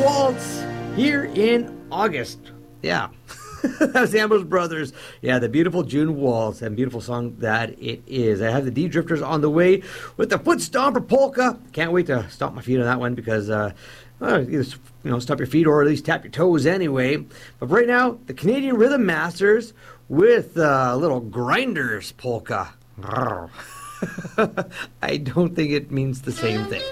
Waltz here in August. Yeah. That was the Ambrose Brothers. Yeah, the beautiful June Waltz, and beautiful song that it is. I have the D Drifters on the way with the Foot Stomper Polka. Can't wait to stomp my feet on that one because, either, stomp your feet or at least tap your toes anyway. But right now, the Canadian Rhythm Masters with a little Grinders Polka. I don't think it means the same thing.